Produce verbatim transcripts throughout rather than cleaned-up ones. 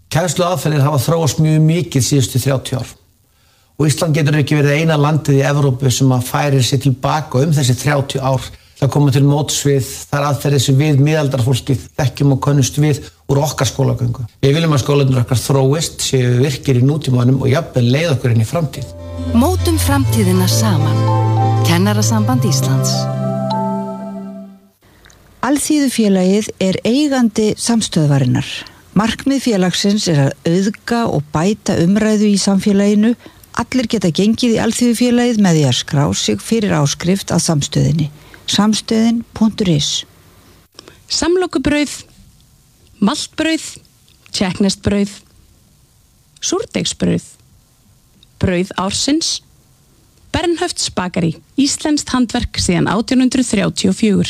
Kennsluaðferðir hafa þróast mjög mikið síðustu þrjátíu ár. Og Ísland getur ekki verið eina landið í Evrópu sem að færir sig tilbaka um þessi þrjátíu ár til að koma til móts við þær aðferðir sem við miðaldarfólkið þekkjum og könnumst við úr okkar skólagöngu. Við viljum að skólarnir okkar þróist, séu virkir í nútímanum og jafnvel leið okkur inn í framtíð. Mótum framtíðina saman. Kennarasamband Íslands. Alþýðufélagið er eigandi samstöðvarinnar. Markmið félagsins er að auðga og bæta umræðu í samfélaginu. Allir geta gengið í Alþýðufélagið með því að skrá sig fyrir áskrift að samstöðinni. Samstöðin punktur is. Samlokubrauð, maltbrauð, tékkneskt-brauð, súrdeigsbrauð, brauð ársins, Bernhöfts bakari, íslenskt handverk síðan átján hundruð þrjátíu og fjögur.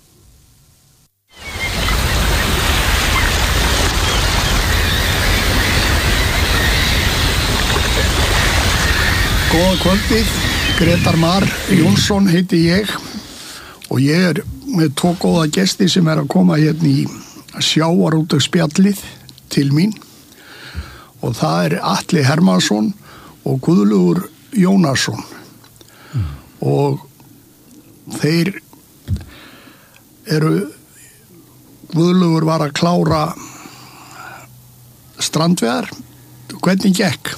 Góða kvöldið, Grétar Mar Jónsson heiti ég og ég er með tvo góða gesti sem er að koma hérna í sjávarútvegsspjallið til mín og það er Atli Hermannsson og Guðlaugur Jónasson mm. og þeir eru Guðlaugur var að klára strandveðar. Hvernig gekk?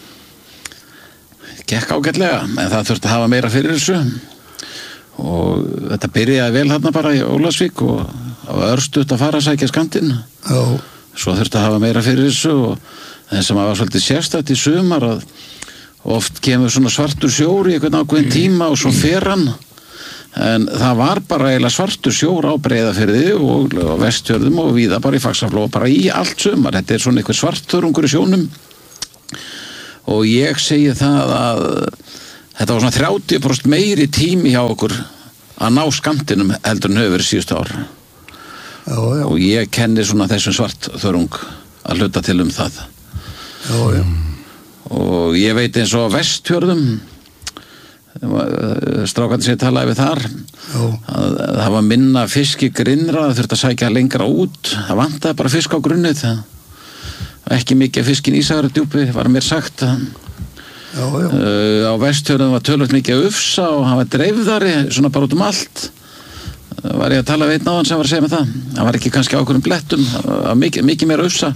Gekk ágætlega, en það þurfti að hafa meira fyrir þessu og þetta byrjaði vel hérna bara í Ólafsvík og það var örstutt að fara að sækja skandinn. Já. Svo þurfti að hafa meira fyrir þessu og það sem var svolítið sérstætt í sumar að oft kemur svona svartur sjór í einhvern ákveðin tíma og svo fer hann en það var bara eiginlega svartur sjór á Breiðafirði og á Vestfjörðum og víða bara í Faxaflóa bara í allt sumar. Þetta er svona einhver svartþörungur í sjónum og ég segi það að þetta var svona þrjátíu prósent meiri tími hjá okkur að ná skammtinum heldur en hefur verið síðustu ár. Já, já. Og ég kenni svona þessum svartþörung að hluta til um það. Já, já. Og ég veit eins og á Vestfjörðum, strákandi sem ég talaði við þar, já. að það var minna fisk í grynnra, það þurfti að sækja lengra út, það vantaði bara fisk á grunnið það. Ekki mikið fiskin í Ísafjarðardjúpi, var mér sagt. Já, já. Uh, á Vestfjörðum var tölvöld mikið ufsa og hann var dreifðari, svona bara út um allt. Uh, var ég að tala við einn á hann sem var að segja með það. Það var ekki kannski á okkurum blettum, það var mikið, mikið meira ufsa.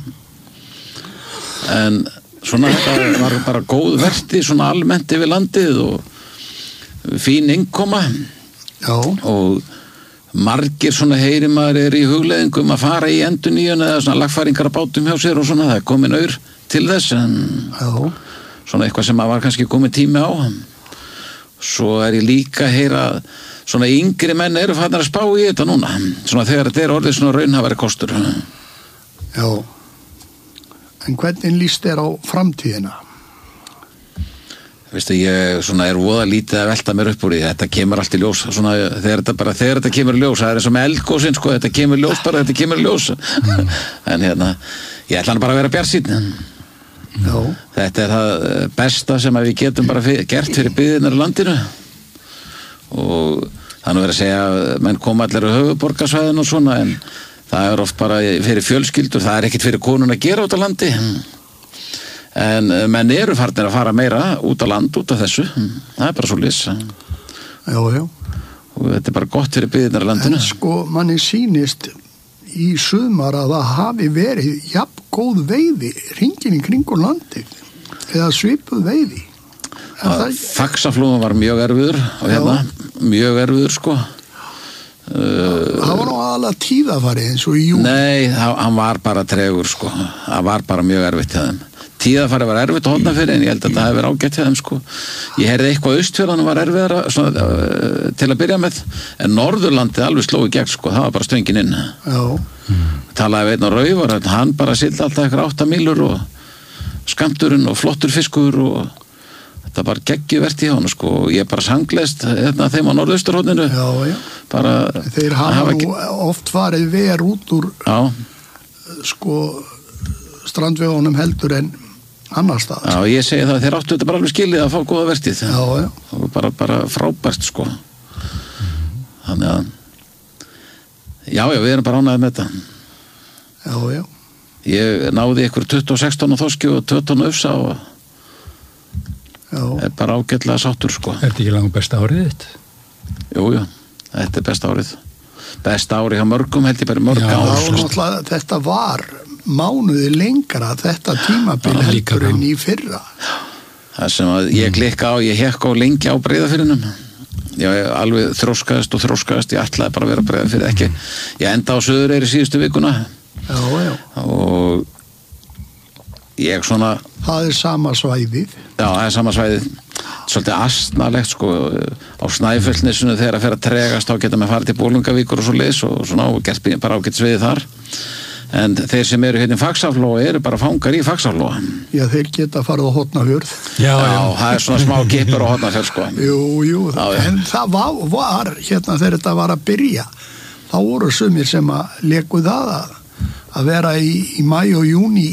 En svona þetta var bara góð verti, svona almennt yfir landið og fín innkoma. Já. Og margir svona heyri maður er í hugleiðingum að fara í endurnýjun eða svona lagfæringar á bátum hjá sér og svona, það er komin aur til þess en já. Svona eitthvað sem að var kannski komin tími á. Svo er ég líka að heyra svona yngri menn eru farnir að spá í þetta núna, svona þegar þetta er orðið svona raunhæfari kostur. Já. En hvernig líst þér á framtíðina? Veistu, ég svona er voða lítið að velta mér upp úr því, þetta kemur allt í ljós svona, þegar þetta bara, þegar þetta kemur í ljós það er eins og með eldgósin, sko, þetta kemur í ljós bara, þetta kemur í ljós mm. en hérna, ég ætla hann bara að vera bjartsýnn. Já. Þetta er það besta sem við getum bara fyrir, gert fyrir byggðirnar í landinu og það er nú verið að segja að menn koma allir á höfuðborgarsvæðinu og svona en það er oft bara fyrir fjölskyldur, það er ekkit fyrir konun að gera út á landi en menn eru farnir að fara meira út á land út af þessu, það er bara svo lis. Já, já. Og þetta er bara gott fyrir byggðirnar í landinu. En sko, manni sýnist í sumar að það hafi verið jafn góð veiði hringinn í kringum landið eða svipuð veiði. Faxaflóðan var mjög erfiður og hérna, mjög erfiður sko. Uh, það var nú aðalega tíðafarið eins og í júni. Nei, hann var bara tregur sko, það var bara mjög erfitt hjá þeim. Tíðafarið var erfitt að hodna fyrir en ég held að það hefði verið ágætt hjá þeim sko. Ég heyrði eitthvað Austfjörðan var erfiðara svona, uh, til að byrja með en Norðurlandið alveg slói gegn sko, það var bara stöngin inn. Já. Talaði við einn á Rauvar, hann bara sildi alltaf eitthvað átta mílur og skammturinn og flottur fiskur og þetta var geggjuvert í hann sko og ég bara sangleist hérna, þeim á Norðausturhorninu. Já, já. Bara, þeir hafa nú ekki... oft farið ver út úr já. Sko strandvegunum heldur en annar stað. Já, ég segi það, þeir áttu þetta bara alveg skilið að fá góða vertið. Já, já. Og bara, bara frábært sko. Þannig að já, já, við erum bara ánægðir með þetta. Já, já. ég náði ykkur tuttugu og sex tonn á þorski og tvö tonn ufsa og Já. er bara ágætlega sáttur sko. Er þetta ekki langt besta árið þitt? Jú, jú, þetta er besta árið besta árið hjá mörgum held ég bara mörg Já, ár Já, sko. náttúrulega, þetta var mánuði lengra þetta tímabil Já, líka heldur en það. í fyrra. það sem að ég klikka á, ég hekk á lengi á Breiðafirðinum ég alveg þróskaðist og þróskaðist ég ætlaði bara að vera Breiðafirði ekki ég enda á Suðureyri síðustu vikuna Já, já. og ég svona Það er sama svæðið. já, það er sama svæðið svolítið astnalegt sko á Snæfellsnesinu þegar að fer að tregast þá geta með farið til Bolungavíkur og svo leis og svona og gert bara ágætt sviðið þar en þeir sem eru hérna í Faxaflóa eru bara fangar í Faxaflóa Já, þeir geta farið á Hornafjörð. Já, já, já. það er svona smá kippur á Hornafjörð sko Jú, jú, Já, já. en það var, var hérna þegar þetta var að byrja þá voru sumir sem að leku það að, að vera í, í mæ og júni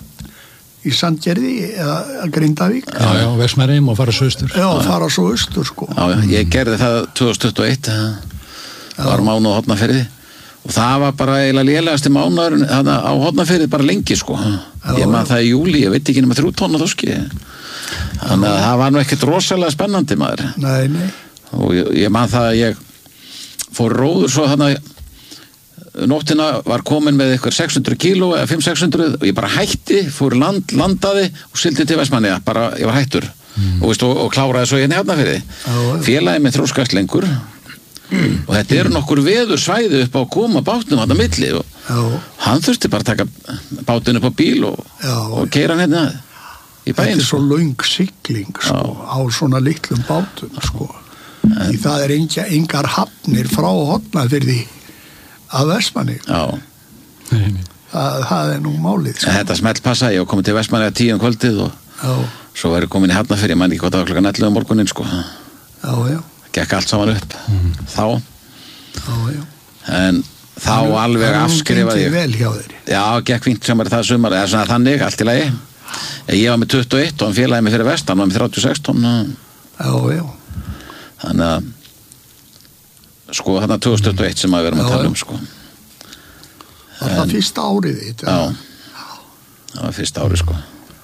í Sandgerði eða Grindavík Já, já, Vestmannaeyjum og fara söstur. Já, fara svo austur sko. já, já, ég gerði það tvö þúsund tuttugu og eitt var mánuð á Hornafirði og það var bara eiginlega lélegasti mánuður á Hornafirði bara lengi sko ég maður það í júli, ég veit ekki nema þrjú tonn á þorski þannig að það var nú ekkert rosalega spennandi maður Nei, nei. og ég, ég maður það að ég fór róður svo þannig nóttina var komin með eitthvað sex hundruð kíló eða fimm til sex hundruð og ég bara hætti, fór í land, landaði og sildi til Vestmannaeyja, bara ég var hættur mm. og, veist, og, og kláraði svo hérna hérna fyrir félagi með þróskast lengur mm. og þetta eru nokkur veður svæði upp á að koma bátnum hann að milli og Já. hann þurfti bara að taka bátinn upp á bíl og, og keira hann hérna í Þetta bæinn er svo löng sigling sko, á svona litlum bátum sko. Því það er enga, engar hafnir frá Hornafirði að Vestmannaeyjum. Já. Það, það er nú málið sko. Þetta smelt passa, ég var komin til Vestmannaeyja tíu um kvöldið og Já. svo verið komin í Hafnarfirði, ég man ekki hvað það var klokkan ellefu um morguninn sko. Já, já. Gekk allt saman upp mm. þá Já, já. en þá Það er- alveg það er nú afskrifaði gengið ég vel hjá þér. Já, gekk fínt sem er það sumar eða svona þannig, allt í lagi ég var með tuttugu og eitt og hann félagi mig fyrir vestan hann var með þrjátíu og sex tonn Já, já. þannig að sko þarna tvö þúsund tuttugu og eitt sem að vera með Já, að tala já. um sko Var það fyrsta árið þitt? Já, það var fyrsta ári sko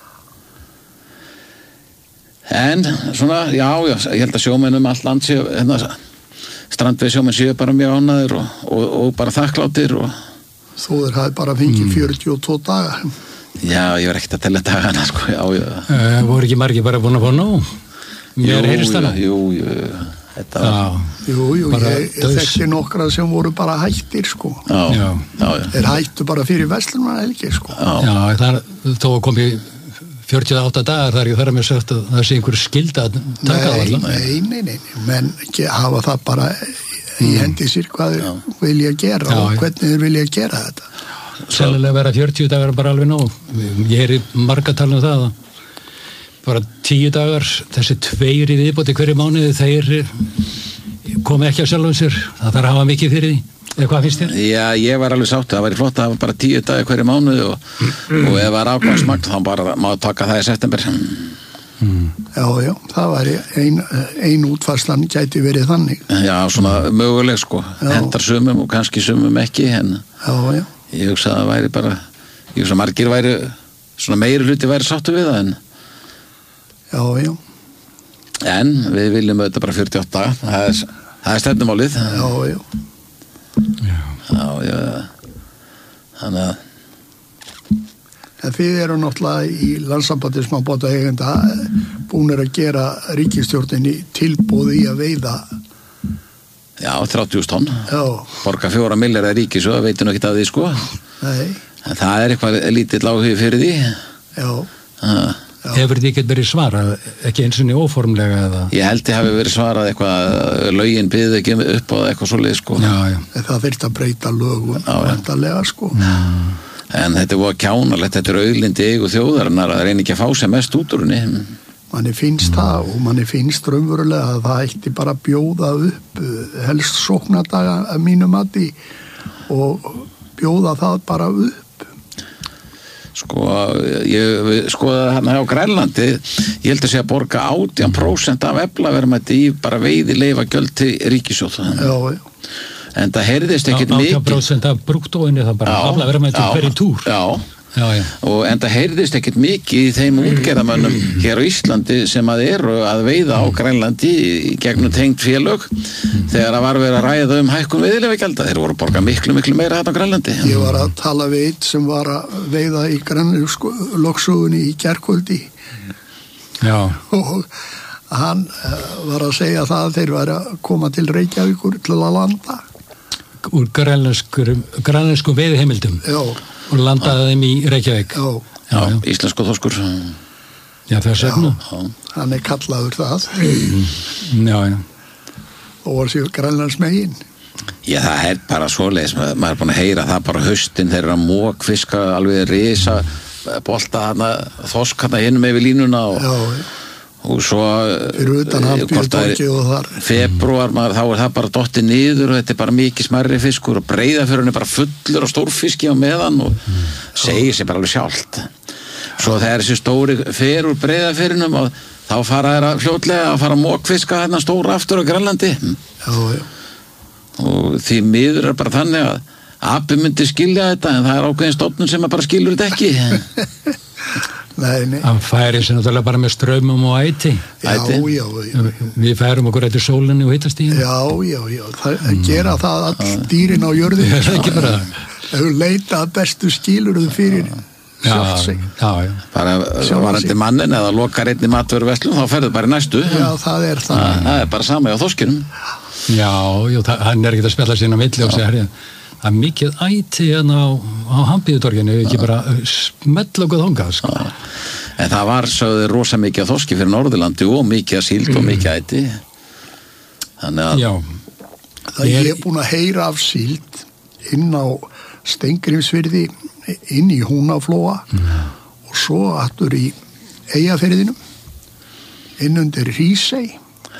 en svona, já, já ég held að sjómenn um allt land séu hérna, strandveið sjómenn séu bara mjög ánæðir og, og, og bara þakkláttir og Þú þeir hafði bara fengið fjörutíu og tvo daga. já, ég var ekkert að tella dagana sko, já, já Uh, voru ekki margir bara búin að fá nóg? Mér heyrist það nú. jú, jú, jú, þetta var Já, Jú, jú, Bara ég, ég daus. þekkti nokkra sem voru bara hættir sko. já, já, Já. já, Þeir hættu bara fyrir Vestlunarhelgi sko. já, það þó að komi fjörutíu og átta dagar þar ég þarf að mér sagt að það sé einhver skilda að taka það Nei, allan. nei, nei, nei, nei, menn ekki hafa það bara í hendi sér hvað þeir vilja gera Já, og já. hvernig þeir vilja gera þetta. Sennilega vera fjörutíu dagar bara alveg nóg. Ég heyri marga tala um það að bara tíu dagar, þessi tveir í viðbóti hverju mánuði, þeir komi ekki á sjálfum sér. Það þarf að hafa mikið fyrir því. Eða hvað finnst þér? já, ég var alveg sátt það væri flott að hafa bara tíu dagi hverju mánuði og, og ef það er ákvæmsmagn þá bara má taka það í september Já, já, það var ein, ein útfarslan gæti verið þannig. já, svona möguleg sko Já. hendar sumum og kannski sumum ekki en Já, já, ég hugsa að það væri bara ég hugsa að margir væri svona meiri hluti væri sáttu við það en, já, já, en við viljum auðvitað bara fjörutíu og átta það er, það er stefnumálið já, já. já, já þannig að En þið eru náttúrulega í landssambandi smábáta eigenda búnir að gera ríkisstjórninni tilboði í að veiða. já, þrjátíu þúsund tonn Já, borga fjóra milljarða ríkis og það veitum ekki að því sko nei, en það er eitthvað lítill áhugi fyrir því já, það Hefur því ekki verið svarað, ekki eins og niður óformlega eða? Ég held ég hafi verið svarað eitthvað lögin byggði ekki upp á eitthvað svoleið sko Já, já. það þurft að breyta lögum Já, já. vantarlega sko. en þetta er voða kjánalegt, þetta er auðlindi eigu þjóðarinnar að reyna ekki að fá sem mest út úr henni Manni finnst það og manni finnst raunverulega að það ætti bara að bjóða upp eh, helst sóknardaga að mínu mati og bjóða það bara upp. sko, ég skoða hérna á Grænlandi ég held að sé að borga átján prósent af eflaverðmæti í bara veiði leifa gjöld til ríkissjóð Já, já, en það heyrðist ekkit mikið átján prósent af brúttóinni það bara afla vera með til hverju túr. Já, Já, já. Og enda heyrðist ekkert mikið í þeim útgerðamönnum hér á Íslandi sem að eru að veiða á Grænlandi í gegnum tengd félög þegar að var verið að ræða um hækkun veiðileyfagjalda. Þeir voru að borga miklu, miklu meira þarna á Grænlandi. Ég var að tala við einn sem var að veiða í grænlensku lögsögunni í gærkvöldi. Já. Og hann var að segja það að þeir var að koma til Reykjavíkur til að landa. Úr grænlensku veiðiheimildum. Já. Og landaði þeim í Reykjavík. Já. Já, já. Íslensku þorskur. Já, þess vegna. Hann er kallaður það. Já, já. Og var sér grænlands megin. Já, það er bara svoleiðis, maður er búin að heyra það bara haustin, þeir eru að mókfiska alveg risa, bolta hana, þosk hana hinum yfir línuna og, já, og svo fyrir utan Hafnarfjarðartorgið og þar febrúar, maður, þá er það bara dottið niður og þetta er bara mikið smærri fiskur og Breiðafjörðurinn er bara fullur á stórfiski á meðan og segir sér bara alveg sjálft. Svo þegar þessi stóri fer úr Breiðafjörðunum og þá fara þeirra fljótlega að fara að mókfiska hérna stóra aftur á Grænlandi. Já, já. Og því miður er bara þannig að api myndi skilja þetta en það er ákveðin stofnun sem bara skilur þetta ekki. Nei, nei. Hann færi sér náttúrulega bara með strömmum og æti. Já, æti. já, já. Við færum okkur eftir sólinni og hittastíðinu. Já, já, já. Það mm. gera það all dýrin á jörðinu. Það er ekki bara það. Þau leita að bestu skilurðu fyrir sjálf sig. Já, já. Bara varandi mannin eða lokar einni matvöruverslun þá ferðu bara í næstu. Já, það er það. Það er bara sama á þorskinum. Já, já, hann er ekki að spjalla sín á milli og segja, herri, það er mikið æti hérna á, á Hambíðutorginu, ekki bara smell okkur þangað, sko. En það var sögðu rosa mikið að þorski fyrir Norðurlandi og mikið að síld og mikið æti. Þannig að... Já. Það ég er búin að heyra af síld inn á Steingrímsfirði, inn í Húnaflóa mm. og svo aftur í Eyjafirðinum, inn undir Hrísey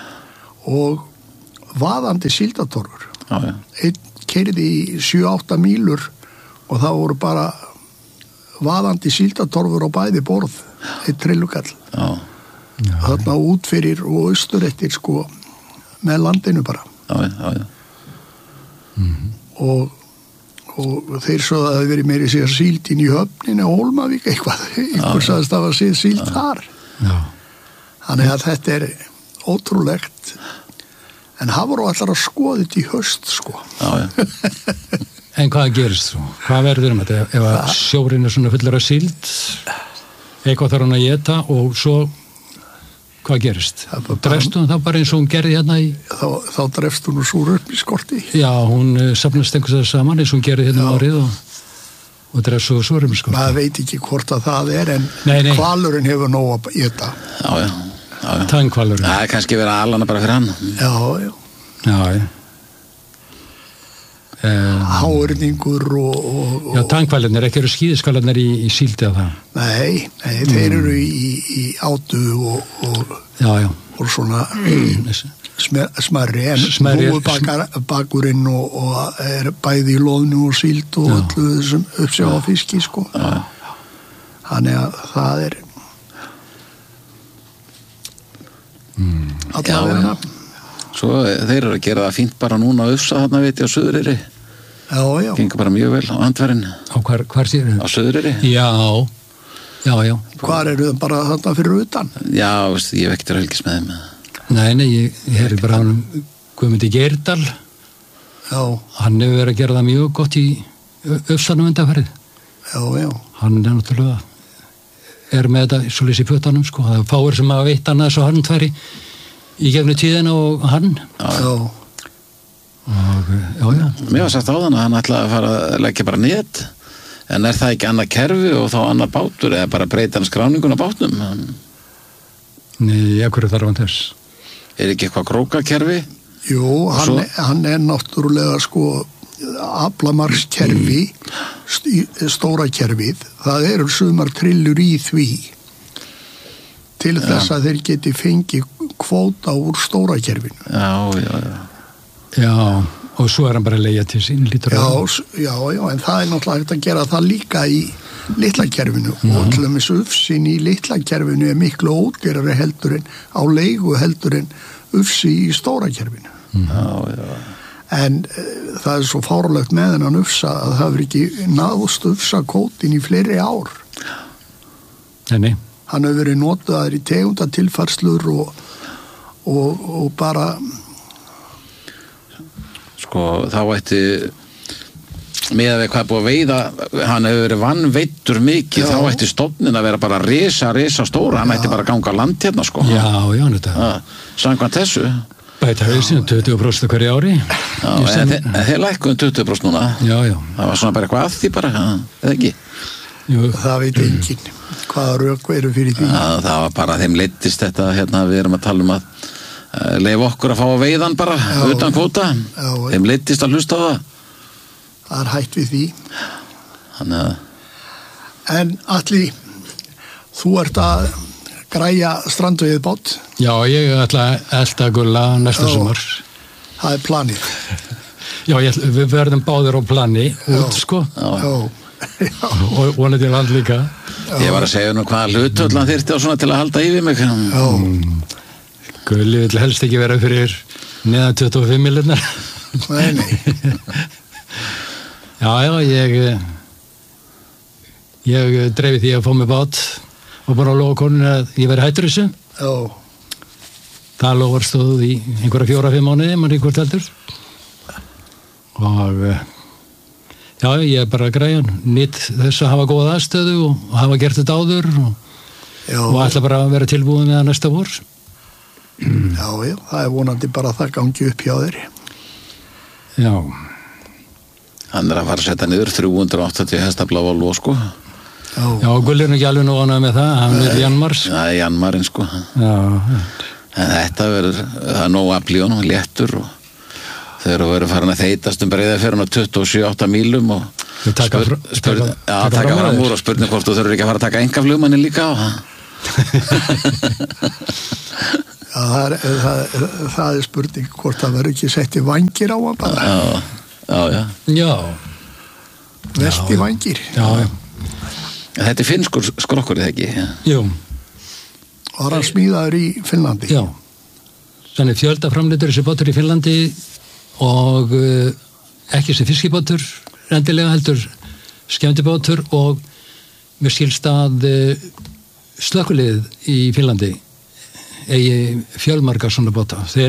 og vaðandi síldatorfur. Já, já. Einn keyrði í sjö átta mílur og það voru bara vaðandi síldatorfur á bæði borð, einn trillukall. Já. Já. Þarna út fyrir og austur eftir sko með landinu bara. Já, já, já. Mm-hmm. Og, og þeir svo að það hefði verið meiri sér síldin í höfninu á Hólmavík eitthvað. Einhver sagðist að það var sér síld já. Þar. Já. Þannig að þetta er ótrúlegt. En það voru allar að skoða þetta í haust, sko. Já, já. En hvað gerist þú? Hvað verður um þetta? Ef að sjórinn er svona fullur af síld, eitthvað þarf hann að geta og svo, hvað gerist? Drefst hún þá bara eins og hún gerði hérna í... Þá, þá drefst hún úr súröfni skorti. Já, hún safnast einhvers það saman eins og hún gerði hérna árið og, og drefst svo súröfni skorti. Maður veit ekki hvort að það er, en nei, nei. Hvalurinn hefur nóg að geta. Já, já. Tangvalurinn. Það er kannski verið að alana bara fyrir hann. Já, já. Já, já. Um, Háurningur og, og, og... Já, tangvalirnir, ekki eru skíðiskalarnir í, í síldi af það? Nei, nei, mm. þeir eru í, í átu og, og, já, já. og svona smerri, en hrúubakkurinn og, og er bæði í loðnu og síld og öllu þessum uppsjá á fiski, sko. Já. Þannig að það er Mm. allavega svo þeir eru að gera það fínt bara núna að Ufsa þarna veit ég á Suðureyri já, já gengur bara mjög vel á Andværin á hvar, hvar séu þau? Á Suðureyri já, já, já hvar eru þau bara þarna fyrir utan? Já, veist, ég hef ekkert að helgis með þeim nei, nei, ég, ég herri bara hann Guðmundi Geirdal já hann hefur verið að gera það mjög gott í Ufsanum undanfarið já, já hann er náttúrulega er með þetta svolítið í pötanum sko, það er fáir sem hafa veitt annað svo hann tværi í gefnu tíðina og hann já og, já, já Mér var sagt á þann að hann ætlaði að fara að leggja bara net en er það ekki annað kerfi og þá annað bátur eða bara breyta hann skráningun á bátnum Nei, ekkur þarf hann þess Er ekki eitthvað krókakerfi? Jú, hann, svo... hann er náttúrulega sko aflamarkskerfi stóra kerfið það eru sumar trillur í því til ja. Þess að þeir geti fengið kvóta úr stóra kerfinu já, já, já já, og svo er hann bara að leigja til sín lítur já, já, já, en það er náttúrulega hægt að gera það líka í litla kerfinu mm. og til dæmis Ufsin í litla kerfinu er miklu ódýrari heldur en á leigu heldur en Ufsi í stóra kerfinu mm. já, já en uh, það er svo fárlegt með hennan ufsa að það er ekki náðust ufsa kótin í fleiri ár. Nei, nei. Hann hefur verið notaður í tegundatilfærslur og, og, og bara sko þá ætti með að við hvað er búið að veiða hann hefur verið vannveittur mikið. Já. Þá ætti stofnin að vera bara risa, risa stóra. Hann Já. Ætti bara að ganga land hérna sko. Já, já, þetta samkvæmt þessu bæta hausinn tuttugu prósent hverju ári. Já, en þeir, þeir lækkuðum tuttugu prósent núna. Já, já. Það var svona bara eitthvað að því bara, eða ekki? Jú. Það veit enginn hvaða rök eru fyrir því. Já, það var bara, þeim leiddist þetta, hérna, við erum að tala um að uh, leyfa okkur að fá að veiðan bara, já, utan kvóta. Já, þeim leiddist að hlusta á það. Það er hætt við því. Þannig að... En Atli, þú ert að græja strandveiðið bát. Já, ég ætla að elda gulla næsta sumar. Það er planið. Já, ég, við verðum báðir á plani út, sko. Já. Já. Og vonandi land líka. Já. Ég var að segja nú hvaða hlutvöldan þyrfti á svona til að halda yfir mig. Já. Mm. Gulli vil helst ekki vera fyrir neðan tuttugu og fimm miljonar. Nei, nei. Já, já, ég ég dreifi því að fá mig bát og bara lofa konunni að ég veri hættur þessu. Já. Það lofar stóð í einhverja fjóra, fimm mánuði, mann einhvert heldur. Og já, ég er bara græjan, nýtt þess að hafa góða aðstöðu og hafa gert þetta áður og, og ætla bara að vera tilbúin með það næsta vor. Já, já, það er vonandi bara að það gangi upp hjá þér. Já. Hann er að fara að setja niður þrjú hundruð áttatíu hestafla á Volvo, sko. Já, já, Gulli er nú ekki alveg nú ánægð með það, hann er Janmars. Já, Janmarinn, sko. Já. En þetta verður, það er nóg afl í honum, léttur og þau eru verið farin að þeytast um Breiðafjörðinn á tuttugu og sjö átta mílum og taka spur, spur, taka, já, taka, taka fram úr og spurning hvort þú þurfur ekki að fara að taka einkaflugmannin líka á. Já, það er, það, það er spurning hvort það verður ekki sett í vangir á hann bara. Já, já, já. Já. Velti vangir. Já, já. Þetta er finnskur skrokkur, eða ekki? Jú. Og hann smíðaður í Finnlandi. Já. Þannig fjöldaframleitur þessi bátur í Finnlandi og uh, ekki þessi fiskibátur, endilega heldur skemmtibátur og mér skilst að uh, slökkvilið í Finnlandi eigi fjölmarga svona báta. Þeir